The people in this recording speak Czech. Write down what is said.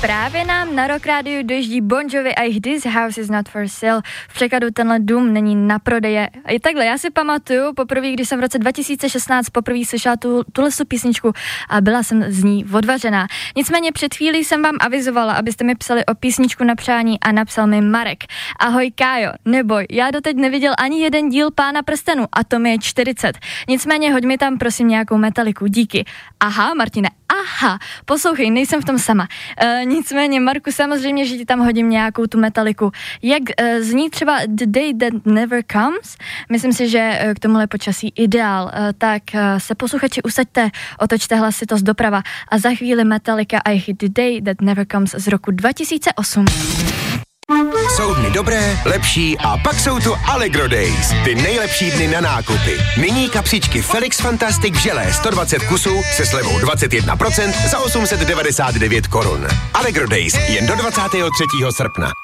právě nám na Rock Rádiu dojíždí Bon Jovi a jejich This House is not for sale. V překladu tenhle dům není na prodeje. I takhle, já si pamatuju poprvé, když jsem v roce 2016 poprvé slyšela tuhle písničku a byla jsem z ní odvařená. Nicméně před chvílí jsem vám avizovala, abyste mi psali o písničku na přání a napsal mi Marek. Ahoj Kájo, neboj, já doteď neviděl ani jeden díl Pána prstenů a to mi je 40. Nicméně hoď mi tam prosím nějakou metaliku, díky. Aha, Martine, aha, poslouchej, nejsem v tom sama. Nicméně, Marku, samozřejmě, že ti tam hodím nějakou tu metaliku. Jak zní třeba The Day That Never Comes? Myslím si, že k tomuhle počasí ideál. Tak se posluchači usaďte, otočte hlasitost doprava a za chvíli Metallica a jejich The Day That Never Comes z roku 2008. Jsou dny dobré, lepší a pak jsou tu Allegro Days. Ty nejlepší dny na nákupy. Nyní kapsičky Felix Fantastic v želé 120 kusů se slevou 21% za 899 korun. Allegro Days jen do 23. srpna.